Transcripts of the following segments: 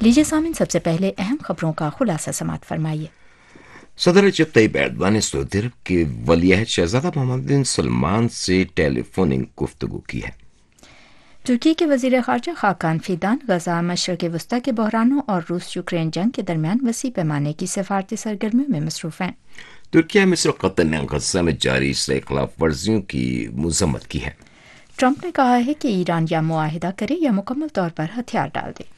लीजिए सामीन, सबसे पहले अहम खबरों का खुलासा समाअत फरमाइए। सदर रजब तैयब एर्दोगान ने सऊदी अरब के वलीअहद शहजादा मोहम्मद बिन सलमान से टेलीफोनिक गुफ्तगू की है। तुर्की के वजीर खारजा खाकान फिदान गजा मशरक वस्ती के बहरानों और रूस यूक्रेन जंग के दरमियान वसी पैमाने की सफारती सरगर्मियों में मसरूफ हैं। तुर्की मिस्र और कतर ने गजा में जारी इसराइल खिलाफ वर्जियों की मजम्मत की है। ट्रंप ने कहा है कि ईरान या मुआहिदा करे या मुकम्मल तौर पर हथियार डाल दे।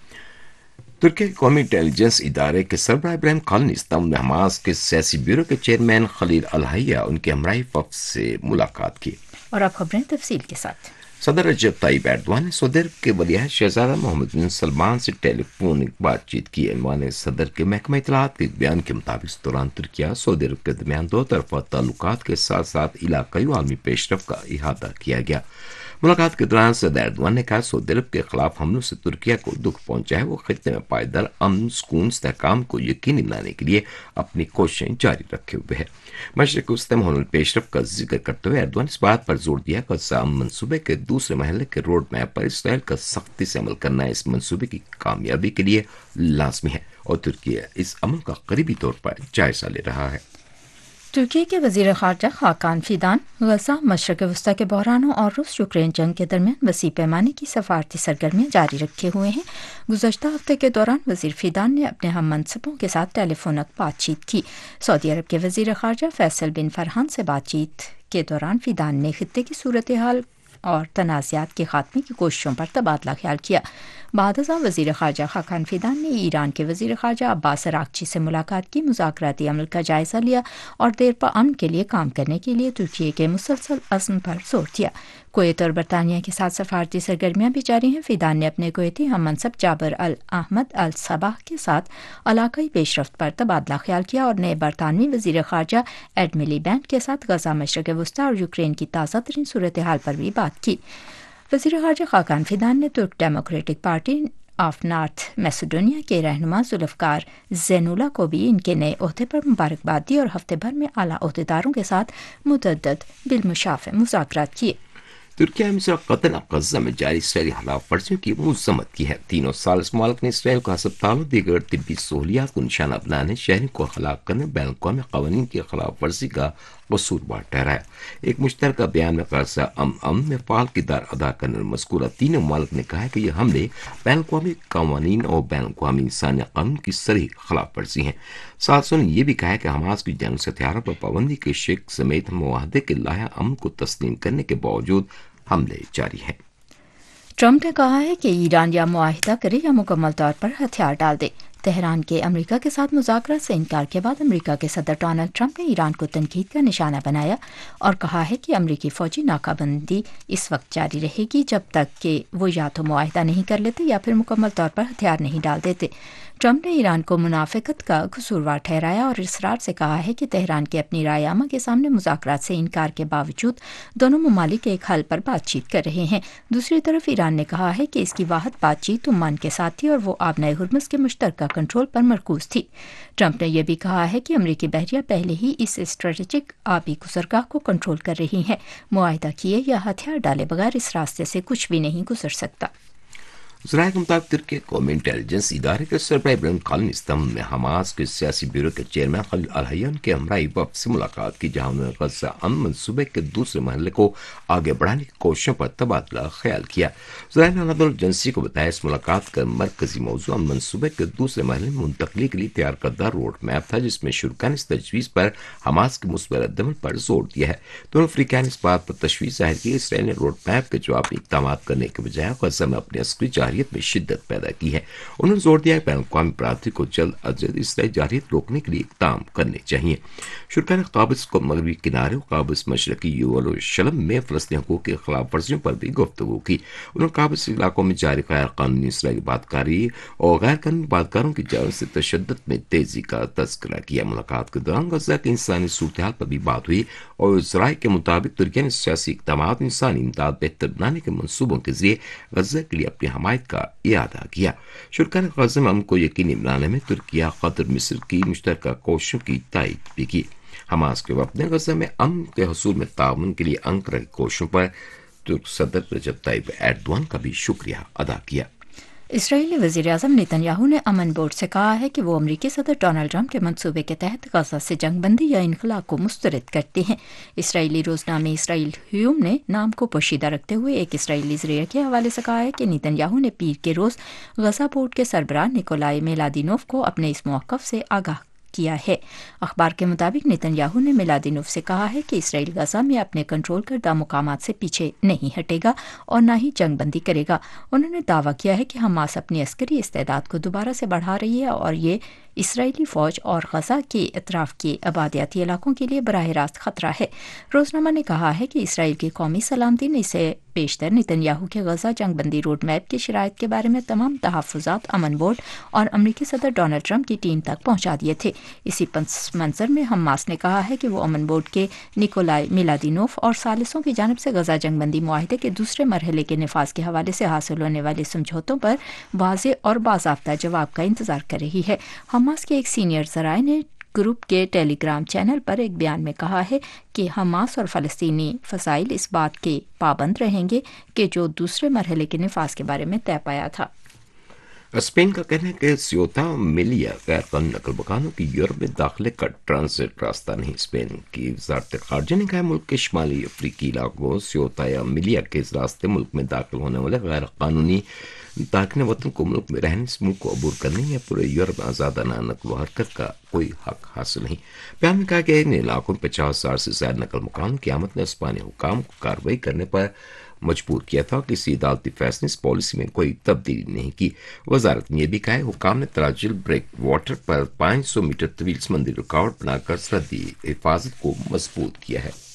तुर्की के कौमी इंटेलिजेंस इदारे के सरबराह इब्राहिम खान ने इस्तांबुल में हमास के सियासी ब्यूरो के चेयरमैन खलील अल हैया उनके हमराही वफ्द से मुलाकात की। और अब खबरें तफसील के साथ। सदर रजब तैयब एर्दोगान ने सऊदी अरब के वलीअहद शहजादा मोहम्मद बिन सलमान से टेलीफोनिक बातचीत की। ऐवान सदर के महकमा इत्तलाआत के बयान के मुताबिक इस दौरान तुर्की सऊदी अरब के दरमियान दो तरफा ताल्लुकात के साथ साथ इलाकाई और आलमी पेशरफ का इहाता किया गया। मुलाकात के दौरान सदर एर्दोगान ने कहा सऊदी अरब के खिलाफ हमलों से तुर्की को दुख पहुंचा है। वो खित्ते में पायदार अमन सुकून इस्तेहकाम को यकीनी बनाने के लिए अपनी कोशिशें जारी रखे हुए है। मशरक़ वस्ती में होने पेशरफ का जिक्र करते हुए एर्दोगान ने इस बात पर जोर दिया कि गजा मनसूबे के दूसरे महले के रोड मैप पर इसराइल का सख्ती से अमल करना इस मनसूबे की कामयाबी के लिए लाजमी है और तुर्की इस अमल का करीबी तौर पर जायजा ले रहा है। तुर्की के वजीर खारजा खाकान फिदान गजा मशरक़ वस्ती के बहरानों और रूस यूक्रेन जंग के दरमियान वसी पैमाने की सफारती सरगर्मियां जारी रखे हुए हैं। गुज़श्ता हफ्ते के दौरान वजीर फिदान ने अपने हम मनसबों के साथ टेलीफोनिक बातचीत की। सऊदी अरब के वजीर खारजा फैसल बिन फरहान से बातचीत के दौरान फिदान ने खित्ते की सूरत हाल और तनाज़ात के खात्मे की कोशिशों पर तबादला ख्याल किया। बाद वजीर खारजा खाकान फिदान ने ईरान के वजीर खारजा अब्बास अरागची से मुलाकात की, मुज़ाकराती अमल का जायजा लिया और देर पर अमन के लिए काम करने के लिए तुर्की के मुसलसल अज़्म पर जोर दिया। कुवैत और बरतानिया के साथ सफारती सरगर्मियां भी जारी हैं। फिदान ने अपने कुवैती हम मनसब जाबर अल अहमद अल सबाह के साथ इलाकाई पेशरफ्त पर तबादला ख्याल किया और नए बरतानवी वजीर खारजा एड मिलीबैंड के साथ गजा मशरक़ वस्ती और यूक्रेन की ताज़ा तरीन सूरत हाल पर भी बात की। वज़ीर ख़ारजा खाकान फिदान ने तुर्क democratic party of North Macedonia के रहनुमा जुल्फ़कार ज़ैनुला को भी इनके नए ओहदे पर मुबारकबाद दी और हफ्ते भर में आला ओहदेदारों के साथ मुतअद्दिद बिलमुशाफ़े मुज़ाकरात किए। तुर्की मिस्र और कतर ने गजा में जारी इसराइली खिलाफ वर्जियों की मजम्मत की है। तीनों साल इस मुल्क ने इसराइल को अस्पतालों दीगर तिब्बी सहूलियात को निशाना बनाने, शहरों को हलाक करने, बैन-अल-अक़वामी क़वानीन की खिलाफ वर्जी का कसूरवार ठहराया। एक मुश्तरका बयान में गजा अमन में फ़ाल किरदार अदा करने वाले मज़कूरा तीनों मुल्क ने कहा है कि ये हमले बैन-अल-अक़वामी क़वानीन और बैन-अल-अक़वामी इंसानी कानून की सरीह खिलाफ वर्जी हैं। साथ ही ये भी कहा है कि हमास की जंग से हथियारों पर पाबंदी के शेख समेत मुआहदे के लाया अमन को तस्लीम करने के बावजूद हमले जारी हैं। ट्रंप ने कहा है कि ईरान या मुआहिदा करे या मुकम्मल तौर पर हथियार डाल दे। तेहरान के अमेरिका के साथ मुज़ाकरात से इनकार के बाद अमेरिका के सदर डोनाल्ड ट्रंप ने ईरान को तनकीद का निशाना बनाया और कहा है कि अमेरिकी फौजी नाकाबंदी इस वक्त जारी रहेगी जब तक कि वो या तो मुआहिदा नहीं कर लेते या फिर मुकम्मल तौर पर हथियार नहीं डाल देते। ट्रंप ने ईरान को मुनाफिकत का कसूरवार ठहराया और इसरार से कहा है कि तेहरान के अपनी रायनामा के सामने मुज़ाकरात से इनकार के बावजूद दोनों ममालिक एक हल पर बातचीत कर रहे हैं। दूसरी तरफ ईरान ने कहा है कि इसकी वाहद बातचीत ओमान के साथ थी और वो आबनाए हुर्मुज़ के मुश्तरका कंट्रोल पर मरकूज थी। ट्रंप ने यह भी कहा है कि अमरीकी बहरिया पहले ही इस स्ट्रेटेजिक आबी गुजरगाह को कंट्रोल कर रही हैं। मुआहिदा किए या हथियार डाले बगैर इस रास्ते से कुछ भी नहीं गुजर सकता। ज़राए के मुताबिक तुर्की कौमी इंटेलिजेंस इदारे के सरबराह इब्राहिम खान ने इस्तांबुल में हमास के सियासी ब्यूरो के चेयरमैन खलील अल हैया के हमराही वफ्द से मुलाकात की, जहां उन्होंने गजा अमन मनसूबे के दूसरे महले को आगे बढ़ाने की कोशिशों पर तबादला ख्याल किया। ज़राए ने अनादोल एजेंसी को बताया इस मुलाकात का मरकजी मौजू अमन मनसूबे के दूसरे महले में मुंतकली के लिए तैयार करदा रोड मैप था, जिसमें शुरकान इस तजवीज़ पर हमास के मुस्बत रद्दमल पर जोर दिया है। दोनों अफ्रीका ने इस बात पर तशवीश जाहिर की इसराइल ने रोड मैप के जवाबी इक़दाम करने के बजाय गजा में अपनी अस्करी जारियत में शिद्दत पैदा की है। उन्होंने जोर दिया कि बैन-अल-अक़वामी बरादरी को जल्द अज जल्द इसराइली जारियत रोकने के लिए इक़दाम करने चाहिए। शुरकान काबिज़ को मगरबी किनारे और काबिज़ मशरकी यरूशलेम में फ़लस्तीनी हुकूक़ की खिलाफ वर्जियों पर भी गुफ्तगू की। उन्होंने काबिज़ इलाकों में जारी गैर कानूनी इसराइली बातकारी और गैर कानूनी बातकारों की जानिब से तशद्दुद में तेजी का तज़किरा किया। मुलाकात के दौरान गजा की इंसानी सूरत हाल पर भी बात हुई और ज़राए के मुताबिक तुर्की ने सियासी इक़दाम इंसानी इमदाद बेहतर बनाने के मनसूबों के जरिए गजा के लिए अपनी हमायत का इरादा किया। शुरकान गजा में अमन को यकीनी बनाने में तुर्की, कतर, मिस्र की मुश्तरका कोशिशों की तायद भी की। हमास के वफ़द ने गजा में अमन के हसूल में ताउन के लिए अंकारा की कोशिशों पर तुर्क सदर रजब तैयब एर्दोगान का भी शुक्रिया अदा किया। इसराइली वज़ीर-ए-आज़म नेतन्याहू ने अमन बोर्ड से कहा है कि वो अमरीकी सदर डोनाल्ड ट्रंप के मंसूबे के तहत गजा से जंगबंदी या इनखला को मुस्तरद करते हैं। इसराइली रोजनामे इसराइल ह्यूम ने नाम को पोशीदा रखते हुए एक इसराइली ज़रिए के हवाले से कहा है कि नेतन्याहू ने पीर के रोज़ गजा बोर्ड के सरबराह निकोलाई मिलादिनोव को अपने इस मौक़िफ़ से आगाह किया है। अखबार के मुताबिक नेतन्याहू ने मिलादिनोव से कहा है कि इसराइल गजा में अपने कंट्रोल करदा मुकामात से पीछे नहीं हटेगा और न ही जंगबंदी करेगा। उन्होंने दावा किया है कि हमास अपनी अस्करी इस्तेदाद को दोबारा से बढ़ा रही है और ये इसराइली फौज और गजा के अतराफ के आबादियाती इलाकों के लिए बराह रास्त खतरा है। रोजनामा ने कहा है कि इसराइल की कौमी सलामती ने इसे पेशतर नेतन्याहू के गजा जंगबंदी रोड मैप की शराइत के बारे में तमाम तहफ़्फ़ुज़ात अमन बोर्ड और अमरीकी सदर डोनाल्ड ट्रंप की टीम तक पहुंचा दिए थे। इसी पस मंज़र में हमास ने कहा है कि वो अमन बोर्ड के निकोलाई मिलादिनोव और सालिसों की जानिब से गजा जंगबंदी मुआहिदे के दूसरे मरहले के निफाज के हवाले से हासिल होने वाले समझौतों पर वाज़ेह और बाज़ाब्ता जवाब का इंतज़ार कर रही है। हमास के एक सीनियर ज़राए ने ग्रुप के टेलीग्राम चैनल पर एक बयान में कहा है कि हमास और फ़लस्तीनी फसाइल इस बात के पाबंद रहेंगे कि जो दूसरे मरहले के निफाज के बारे में तय पाया था। स्पेन का कहना है कि सियोता मिलिया गैर कानूनी नकल मकानों की यूरोप में दाखिले का ट्रांजिट रास्ता नहीं। स्पेन की वजारत खारजा ने कहा मुल्क के शुमाली अफ्रीकी इलाकों सियोता या मिलिया के इस रास्ते मुल्क में दाखिल होने वाले गैर कानूनी तारकिन वतन को मुल्क में रहने से मुल्क को अबूर करने या पूरे यूरोप में आज़ादाना नकल हरकत का कोई हक हासिल नहीं। बयान में कहा कि इन इलाकों में 50,000 से ज्यादा नकल मकान की आमद ने स्पेनी हुकाम को कार्रवाई करने पर मजबूर किया था। किसी अदालती फैसले इस पॉलिसी में कोई तब्दीली नहीं की। वजारत ने यह भी कहा है हुकाम ने तराजिल ब्रेक वाटर पर 500 मीटर तवील समंदरी रुकावट बनाकर सरहदी हिफाजत को मजबूत किया है।